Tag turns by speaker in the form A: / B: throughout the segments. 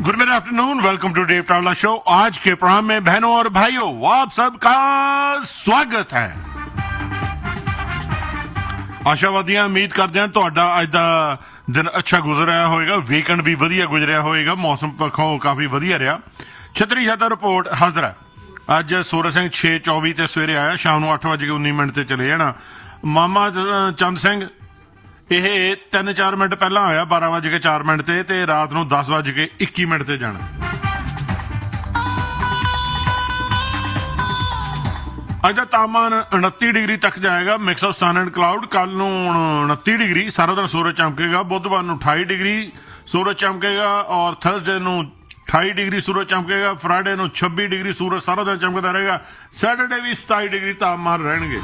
A: Good afternoon, welcome to Dave टावला show. आज के programme में बहनों और भाइयों आप सबका स्वागत है। आशावादियां उम्मीद करते हैं ਤੁਹਾਡਾ ਅੱਜ ਦਾ ਦਿਨ ਅੱਛਾ ਗੁਜ਼ਰਿਆ ਹੋਵੇਗਾ, ਵੀਕਐਂਡ ਵੀ ਵਧੀਆ ਗੁਜ਼ਰਿਆ ਹੋਵੇਗਾ, ਮੌਸਮ ਪੱਖੋਂ ਕਾਫੀ ਵਧੀਆ ਰਿਹਾ। ਛਤਰੀ ਛਾਤਾ ਰਿਪੋਰਟ ਹਾਜ਼ਰ ਹੈ। ਅੱਜ ਸੂਰਜ ਸਿੰਘ 6:24 ਤੇ ਸਵੇਰੇ ਆਇਆ, ਸ਼ਾਮ ਨੂੰ 8:19 ਤੇ ਚਲੇ ਜਾਣਾ। ਮਾਮਾ ਚੰਦ ਸਿੰਘ ਇਹ 3-4 ਮਿੰਟ ਪਹਿਲਾਂ ਆਇਆ 12:04 ਤੇ ਰਾਤ ਨੂੰ 10:21 ਤੇ ਜਾਣਾ। ਅੱਜ ਦਾ ਤਾਪਮਾਨ 29 ਡਿਗਰੀ ਤੱਕ ਜਾਏਗਾ, mix of son and cloud. ਕੱਲ ਨੂੰ 29 ਡਿਗਰੀ, ਸਾਰਾ ਦਿਨ ਸੂਰਜ ਚਮਕੇਗਾ। ਬੁੱਧਵਾਰ ਨੂੰ 28 ਡਿਗਰੀ ਸੂਰਜ ਚਮਕੇਗਾ ਔਰ ਥਰਸਡੇ ਨੂੰ 28 ਡਿਗਰੀ ਸੂਰਜ ਚਮਕੇਗਾ। ਫਰਾਈਡੇ ਨੂੰ 26 ਡਿਗਰੀ ਸੂਰਜ ਸਾਰਾ ਦਿਨ ਚਮਕਦਾ ਰਹੇਗਾ। ਸੈਟਰਡੇ ਵੀ 27 ਡਿਗਰੀ ਤਾਪਮਾਨ ਰਹਿਣਗੇ।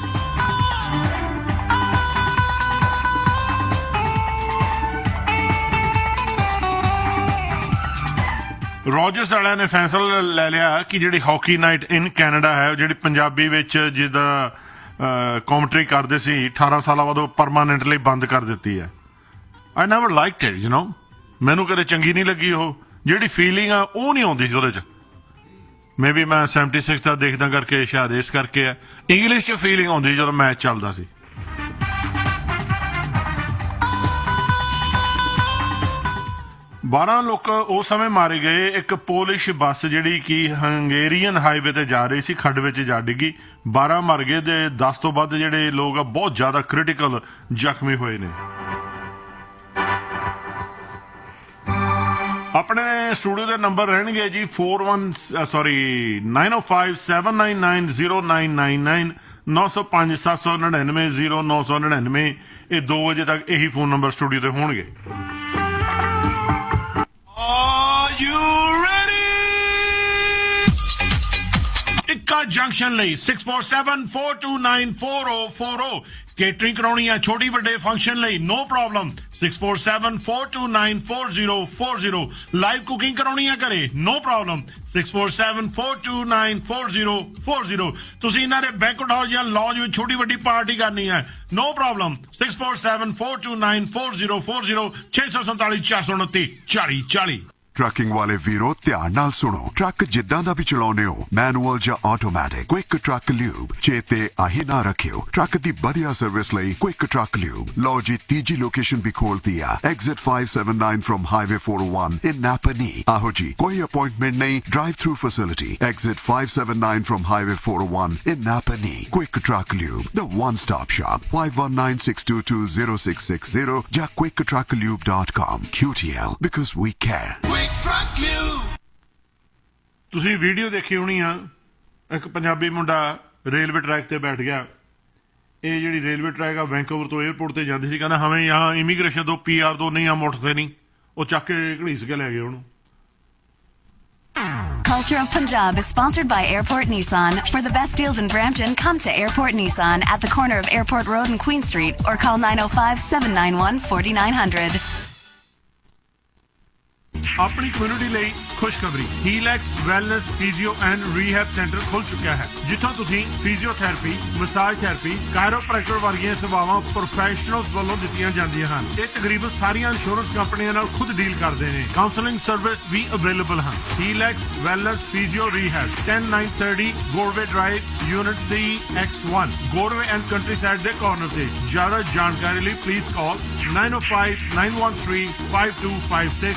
A: ਰੋਜਰਸ ਵਾਲਿਆਂ ਨੇ ਫੈਸਲਾ ਲੈ ਲਿਆ ਕਿ ਜਿਹੜੀ ਹਾਕੀ ਨਾਈਟ ਇਨ ਕੈਨੇਡਾ ਹੈ, ਜਿਹੜੀ ਪੰਜਾਬੀ ਵਿੱਚ ਜਿਹਦਾ ਕਮੈਂਟਰੀ ਕਰਦੇ ਸੀ 18 ਸਾਲਾਂ ਬਾਅਦ, ਉਹ ਪਰਮਾਨੈਂਟਲੀ ਬੰਦ ਕਰ ਦਿੱਤੀ ਹੈ। ਆਈ ਨੈਵਰ ਲਾਈਕਡ ਇਟ, ਮੈਨੂੰ ਕਦੇ ਚੰਗੀ ਨਹੀਂ ਲੱਗੀ। ਉਹ ਜਿਹੜੀ ਫੀਲਿੰਗ ਆ ਉਹ ਨਹੀਂ ਆਉਂਦੀ ਸੀ ਉਹਦੇ 'ਚ। ਮੇਬੀ ਮੈਂ 76 ਦਾ ਦੇਖਦਾ ਕਰਕੇ, ਸ਼ਾਇਦ ਇਸ ਕਰਕੇ ਹੈ। ਇੰਗਲਿਸ਼ 'ਚ ਫੀਲਿੰਗ ਆਉਂਦੀ ਜਦੋਂ ਮੈਚ ਚੱਲਦਾ ਸੀ। ਬਾਰਾਂ ਲੋਕ ਉਸ ਸਮੇਂ ਮਾਰੇ ਗਏ। ਇੱਕ ਪੋਲਿਸ਼ ਬੱਸ ਜਿਹੜੀ ਕਿ ਹੰਗੇਰੀਅਨ ਹਾਈਵੇ ਤੇ ਜਾ ਰਹੀ ਸੀ, ਖੱਡ ਵਿੱਚ ਜਾ ਡਿੱਗੀ। 12 ਮਰ ਗਏ ਤੇ 10 ਤੋਂ ਵੱਧ ਜਿਹੜੇ ਲੋਕ ਆ ਬਹੁਤ ਜ਼ਿਆਦਾ ਕ੍ਰਿਟੀਕਲ ਜ਼ਖਮੀ ਹੋਏ ਨੇ। ਆਪਣੇ ਸਟੂਡੀਓ ਦੇ ਨੰਬਰ ਰਹਿਣਗੇ ਜੀ 9057990999 905-799-0999। ਇਹ 2 ਵਜੇ ਤੱਕ ਇਹੀ ਫੋਨ ਨੰਬਰ ਸਟੂਡੀਓ ਤੇ ਹੋਣਗੇ। ਟਿੱਕਾ ਜੰਕਸ਼ਨ ਲਈ 6474294040 ਕੇਟਰਿੰਗ ਕਰਾਉਣੀ ਆ ਛੋਟੀ ਵੱਡੇ ਫੰਕਸ਼ਨ ਲਈ, ਨੋ ਪ੍ਰੋਬਲਮ। 6474294040 ਲਾਈਵ ਕੁਕਿੰਗ ਕਰਾਉਣੀ ਆ ਘਰੇ, ਨੋ ਪ੍ਰੋਬਲਮ। 6474294040 ਤੁਸੀਂ ਇਹਨਾਂ ਦੇ ਬੈਂਕਟ ਹਾਲ ਜਾਂ ਲੌਂਜ ਵਿੱਚ ਛੋਟੀ ਵੱਡੀ ਪਾਰਟੀ ਕਰਨੀ ਹੈ, ਨੋ ਪ੍ਰੋਬਲਮ। 6474294040 647 429 4040।
B: ਟਰੱਕਿੰਗ ਵਾਲੇ ਵੀਰੋ ਧਿਆਨ ਨਾਲ ਸੁਣੋ। ਟਰੱਕ ਜਿੱਦਾਂ ਦਾ ਵੀ ਚਲਾਉਨੇ ਹੋ, ਮੈਨੂਅਲ ਜਾਂ ਆਟੋਮੈਟਿਕ, ਕੁਇਕ ਟਰੱਕ ਲਿਊਬ ਚੇਤੇ ਆਹੀ ਨਾ ਰੱਖਿਓ। ਟਰੱਕ ਦੀ ਵਧੀਆ ਸਰਵਿਸ ਲਈ ਕੁਇਕ ਟਰੱਕ ਲਿਊਬ। ਲਓ ਜੀ, ਤੀਜੀ ਲੋਕੇਸ਼ਨ ਵੀ ਖੋਲਤੀ ਆ, ਐਗਜ਼ਿਟ 579 ਫਰਮ ਹਾਈਵੇ 401 ਇਨ ਨਾਪਨੀ। ਆਹੋ ਜੀ, ਕੋਈ ਅਪਾਇੰਟਮੈਂਟ ਨਹੀਂ, drive through facility. Exit 579 firm highway 401 in ਨਾਪਨੀ। Quick truck lube, the one stop shop। 5196220660 ਜਾਂ quicktruckliube.com। QTL, because we care।
A: ਤੁਸੀਂ ਵੀਡੀਓ ਦੇਖੀ ਹੋਣੀ ਆ, ਇੱਕ ਪੰਜਾਬੀ ਮੁੰਡਾ ਰੇਲਵੇ ਟਰੈਕ ਤੇ ਬੈਠ ਗਿਆ। ਇਹ ਜਿਹੜੀ ਰੇਲਵੇ ਟਰੈਕ ਆ ਵੈਂਕੂਵਰ ਤੋਂ 에ਅਰਪੋਰਟ ਤੇ ਜਾਂਦੀ ਸੀ। ਕਹਿੰਦਾ ਹमें यहाँ इमिग्रेशन ਤੋਂ PR ਤੋਂ ਨਹੀਂ, ਹਮ ਉੱਠਦੇ ਨਹੀਂ। ਉਹ ਚੱਕ ਕੇ ਘੜੀਸ ਕੇ ਲੈ ਗਏ ਉਹਨੂੰ।
C: Culture of Punjab is sponsored by Airport Nissan. For the best deals in Brampton, come to Airport Nissan at the corner of Airport Road and Queen Street, or call 905-791-4900.
A: ਆਪਣੀ ਕਮਿਊਨਿਟੀ ਲਈ ਖੁਸ਼ਖਬਰੀ, ਹੀਲੈਕਸ wellness physio and rehab centre ਖੁੱਲ ਚੁੱਕਿਆ ਹੈ, ਜਿੱਥੋਂ ਤੁਸੀਂ physiotherapy, massage therapy, chiropractor ਵਰਗੀਆਂ ਸੇਵਾਵਾਂ professionals ਵੱਲੋਂ ਦਿੱਤੀਆਂ ਜਾਂਦੀਆਂ ਹਨ। ਇਹ ਤਕਰੀਬਨ ਸਾਰੀਆਂ ਇੰਸ਼ੋਰੈਂਸ ਕੰਪਨੀਆਂ ਨਾਲ ਖੁਦ ਡੀਲ ਕਰਦੇ ਨੇ। ਕਾਉਂਸਲਿੰਗ ਸਰਵਿਸ ਵੀ ਅਵੇਲੇਬਲ ਹਨ। ਹੀਲੈਕਸ wellness physio rehab, 10930 ਗੋਰਵੇ drive, unit CX1, ਗੋਰਵੇ and country side ਦੇ ਕਾਰਨਰ ਤੇ। ਜ਼ਿਆਦਾ ਜਾਣਕਾਰੀ ਲਈ please call 9059135256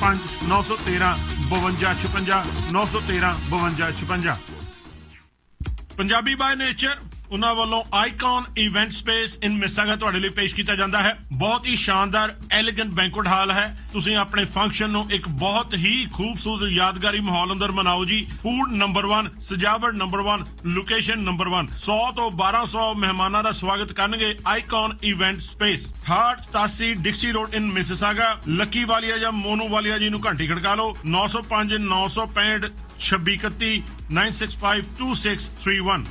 A: 905-913-5256 913-5256। Punjabi by nature ਉਹਨਾਂ ਵੱਲੋਂ ਆਈਕਨ ਇਵੈਂਟ ਸਪੇਸ ਇਨ ਮਿਸਾਗਾ ਤੁਹਾਡੇ ਲਈ ਪੇਸ਼ ਕੀਤਾ ਜਾਂਦਾ ਹੈ। ਬਹੁਤ ਹੀ ਸ਼ਾਨਦਾਰ ਐਲੀਗੈਂਟ ਬੈਂਕੁਏਟ ਹਾਲ ਹੈ। ਤੁਸੀਂ ਆਪਣੇ ਫੰਕਸ਼ਨ ਨੂੰ ਇੱਕ ਬਹੁਤ ਹੀ ਖੂਬਸੂਰਤ ਯਾਦਗਾਰੀ ਮਾਹੌਲ ਅੰਦਰ ਮਨਾਓ ਜੀ। ਫੂਡ ਨੰਬਰ 1, ਸਜਾਵਟ ਨੰਬਰ 1, ਲੋਕੇਸ਼ਨ ਨੰਬਰ 1। 100 ਤੋਂ 1200 ਮਹਿਮਾਨਾਂ ਦਾ ਸਵਾਗਤ ਕਰਨਗੇ ਆਈਕਨ ਇਵੈਂਟ ਸਪੇਸ, 6887 ਡਿਕਸੀ ਰੋਡ ਇਨ ਮਿਸਿਸਾਗਾ। ਲੱਕੀ ਵਾਲੀਆ ਜਾਂ ਮੋਨੂ ਵਾਲੀਆ ਜੀ ਨੂੰ ਘੰਟੀ ਖੜਕਾ ਲਓ। 905 965 2631 965 2631।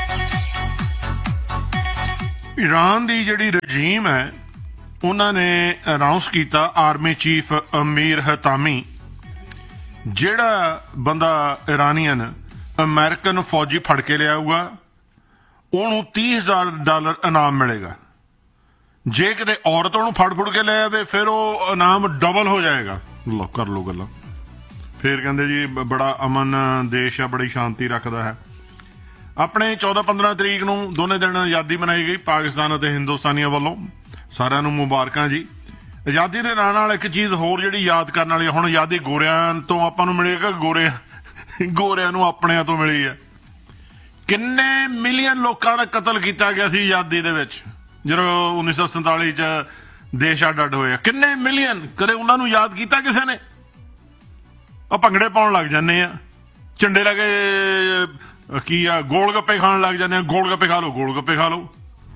A: ਈਰਾਨ ਦੀ ਜਿਹੜੀ ਰਜੀਮ ਹੈ, ਉਹਨਾਂ ਨੇ ਅਨਾਉਂਸ ਕੀਤਾ, ਆਰਮੀ ਚੀਫ ਅਮੀਰ ਹਤਾਮੀ, ਜਿਹੜਾ ਬੰਦਾ ਇਰਾਨੀਅਨ ਅਮਰੀਕਨ ਫੌਜੀ ਫੜ ਕੇ ਲਿਆਊਗਾ ਉਹਨੂੰ $30,000 ਇਨਾਮ ਮਿਲੇਗਾ। ਜੇ ਕਿਤੇ ਔਰਤ ਉਹਨੂੰ ਫੜ ਕੇ ਲੈ ਆਵੇ ਫਿਰ ਉਹ ਇਨਾਮ ਡਬਲ ਹੋ ਜਾਏਗਾ। ਲੋ ਕਰ ਲੋ ਗੱਲਾਂ। ਫਿਰ ਕਹਿੰਦੇ ਜੀ ਬੜਾ ਅਮਨ ਦੇਸ਼ ਆ, ਬੜੀ ਸ਼ਾਂਤੀ ਰੱਖਦਾ ਹੈ। ਆਪਣੇ 14-15 ਤਰੀਕ ਨੂੰ ਦੋਨੇ ਦਿਨ ਆਜ਼ਾਦੀ ਮਨਾਈ ਗਈ ਪਾਕਿਸਤਾਨ ਅਤੇ ਹਿੰਦੁਸਤਾਨੀਆਂ ਵੱਲੋਂ। ਸਾਰਿਆਂ ਨੂੰ ਮੁਬਾਰਕਾਂ ਜੀ। ਆਜ਼ਾਦੀ ਦੇ ਨਾਲ ਇੱਕ ਚੀਜ਼ ਹੋਰ ਜਿਹੜੀ ਯਾਦ ਕਰਨ ਵਾਲੀ, ਹੁਣ ਆਜ਼ਾਦੀ ਗੋਰਿਆਂ ਤੋਂ ਆਪਾਂ ਨੂੰ ਮਿਲੀ ਕਿ ਗੋਰਿਆਂ ਨੂੰ ਆਪਣਿਆਂ ਤੋਂ ਮਿਲੀ ਹੈ। ਕਿੰਨੇ ਮਿਲੀਅਨ ਲੋਕਾਂ ਦਾ ਕਤਲ ਕੀਤਾ ਗਿਆ ਸੀ ਆਜ਼ਾਦੀ ਦੇ ਵਿੱਚ ਜਦੋਂ 1947 ਚ ਦੇਸ਼ ਅੱਡ ਹੋਇਆ। ਕਿੰਨੇ ਮਿਲੀਅਨ, ਕਦੇ ਉਹਨਾਂ ਨੂੰ ਯਾਦ ਕੀਤਾ ਕਿਸੇ ਨੇ? ਉਹ ਭੰਗੜੇ ਪਾਉਣ ਲੱਗ ਜਾਂਦੇ ਆ, ਝੰਡੇ ਲਾ ਕੇ ਕੀ ਆ ਗੋਲ ਗੱਪੇ ਖਾਣ ਲੱਗ ਜਾਂਦੇ ਆ, ਗੋਲ ਗੱਪੇ ਖਾ ਲਓ, ਗੋਲ ਗੱਪੇ ਖਾ ਲਓ।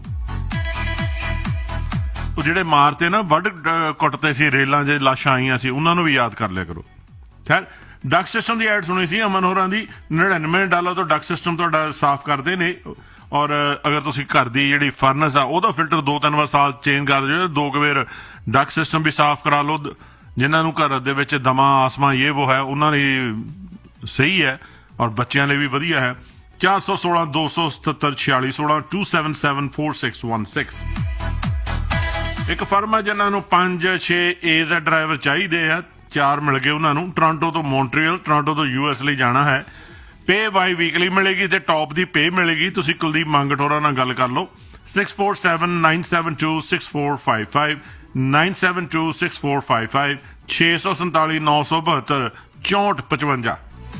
A: ਉਹ ਜਿਹੜੇ ਮਾਰਤੇ ਨਾ, ਵੱਢ ਕੁੱਟਤੇ ਸੀ, ਰੇਲਾਂ 'ਚ ਲਾਸ਼ਾਂ ਆਈਆਂ ਸੀ, ਉਹਨਾਂ ਨੂੰ ਵੀ ਯਾਦ ਕਰ ਲਿਆ ਕਰੋ। ਖੈਰ, ਡਕ ਸਿਸਟਮ ਦੀ ਐਡ ਸੁਣੀ ਸੀ ਅਮਨ ਹੋਰਾਂ ਦੀ। $99 ਤੋਂ ਡਕ ਸਿਸਟਮ ਤੁਹਾਡਾ ਸਾਫ਼ ਕਰਦੇ ਨੇ। ਔਰ ਅਗਰ ਤੁਸੀਂ ਘਰ ਦੀ ਜਿਹੜੀ ਫਰਨਸ ਆ ਉਹਦਾ ਫਿਲਟਰ 2-3 ਵਾਰ ਸਾਲ ਚੇਂਜ ਕਰ ਦਿਓ, 2 ਵਾਰ ਡਕ ਸਿਸਟਮ ਵੀ ਸਾਫ਼ ਕਰਾ ਲਓ। ਜਿਨ੍ਹਾਂ ਨੂੰ ਘਰ ਦੇ ਵਿੱਚ ਦਮਾ ਆਸਮਾ ਇਹ ਵੋ ਹੈ, ਉਹਨਾਂ ਲਈ ਸਹੀ ਹੈ ਔਰ ਬੱਚਿਆਂ ਲਈ ਵੀ ਵਧੀਆ ਹੈ। 416 277 4616 2774616। ਇੱਕ ਫਰਮ ਹੈ ਜਿਨ੍ਹਾਂ ਨੂੰ 5-6 AZ ਡਰਾਈਵਰ ਚਾਹੀਦੇ ਆ, 4 ਮਿਲ ਗਏ ਉਹਨਾਂ ਨੂੰ। ਟੋਰਾਂਟੋ ਤੋਂ ਮੌਂਟਰੀਅਲ, ਟੋਰਾਂਟੋ ਤੋਂ US ਲਈ ਜਾਣਾ ਹੈ। ਪੇ ਬਾਈ ਵੀਕਲੀ ਮਿਲੇਗੀ ਤੇ ਟੌਪ ਦੀ ਪੇ ਮਿਲੇਗੀ। ਤੁਸੀਂ ਕੁਲਦੀਪ ਮੰਗਠੋਰਾ ਨਾਲ ਗੱਲ ਕਰ ਲਓ। 6479726455 9726455 647 972 6455।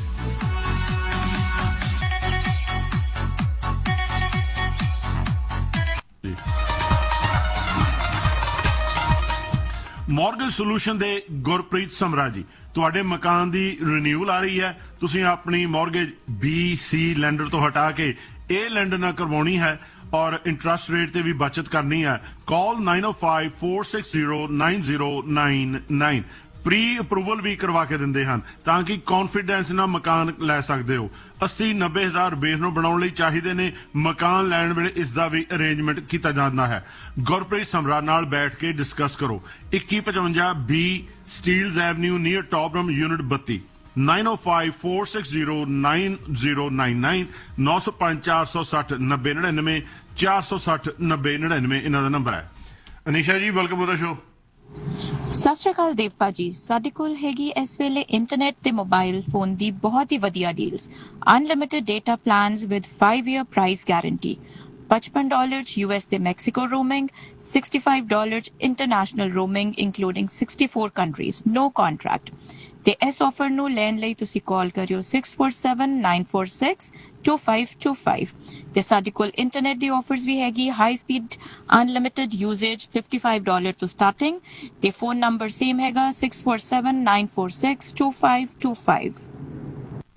A: ਮੌਰਗੇਜ ਸੋਲੂਸ਼ਨ ਦੇ ਗੁਰਪ੍ਰੀਤ ਸਮਰਾ ਜੀ, ਤੁਹਾਡੇ ਮਕਾਨ ਦੀ ਰਿਨਿਊਅਲ ਆ ਰਹੀ ਹੈ। ਤੁਸੀਂ ਆਪਣੀ ਮੌਰਗੇਜ BC ਲੈਂਡਰ ਤੋਂ ਹਟਾ ਕੇ ਇਹ ਲੈਂਡਰ ਨਾਲ ਕਰਵਾਉਣੀ ਹੈ ਔਰ ਇੰਟਰਸਟ ਰੇਟ ਤੇ ਵੀ ਬਚਤ ਕਰਨੀ ਹੈ। ਕਾਲ 9054609099। ਪ੍ਰੀ ਅਪਰੂਵਲ ਵੀ ਕਰਵਾ ਕੇ ਦਿੰਦੇ ਹਨ ਤਾਂ ਕਿ ਕੌਨਫੀਡੈਂਸ ਨਾਲ ਮਕਾਨ ਲੈ ਸਕਦੇ ਹੋ। 80-90 ਹਜ਼ਾਰ ਬੇਸ ਨੂੰ ਬਣਾਉਣ ਲਈ ਚਾਹੀਦੇ ਨੇ। ਮਕਾਨ ਲੈਣ ਵੇਲੇ ਇਸ ਦਾ ਵੀ ਅਰੇਂਜਮੈਂਟ ਕੀਤਾ ਜਾਂਦਾ ਹੈ। ਗੁਰਪ੍ਰੀਤ ਸਮਰਾ ਨਾਲ ਬੈਠ ਕੇ ਡਿਸਕਸ ਕਰੋ। 2155 B ਸਟੀਲਜ਼ ਐਵਨਿਊ ਨੀਅਰ ਟੌਪਰਮ ਯੂਨਿਟ 32 9054609099 905-460-9099 460-9099 ਇਹਨਾਂ ਦਾ ਨੰਬਰ ਹੈ। ਅਨੀਸ਼ਾ ਜੀ, ਵੈਲਕਮ ਟੂ ਦ ਸ਼ੋ।
D: ਸਤਿ ਸ਼੍ਰੀ ਅਕਾਲ ਦੇਵ ਭਾਜੀ। ਸਾਡੇ ਕੋਲ ਹੈਗੀ ਇਸ ਵੇਲੇ ਇੰਟਰਨੈਟ ਤੇ ਮੋਬਾਈਲ ਫੋਨ ਦੀ ਬਹੁਤ ਹੀ ਵਧੀਆ deals. Unlimited data plans with 5-year price guarantee. $55 US ਤੇ Mexico roaming, $65 international roaming including 64 countries, no contract। ਤੇ ਇਸ ਆਫਰ ਨੂੰ ਲੈਣ ਲਈ ਤੁਸੀਂ ਕਾਲ ਕਰਿਓ 6479462525। ਤੇ ਸਾਡੇ ਕੋਲ ਇੰਟਰਨੈਟ ਦੀ ਆਫਰਸ ਵੀ ਹੈਗੀ। ਹਾਈ ਸਪੀਡ ਅਨਲਿਮਿਟਿਡ ਯੂਜ਼ੇਜ $55 ਤੋਂ ਸਟਾਰਟਿੰਗ। ਤੇ ਫੋਨ ਨੰਬਰ ਸੇਮ ਹੈਗਾ 6479462525।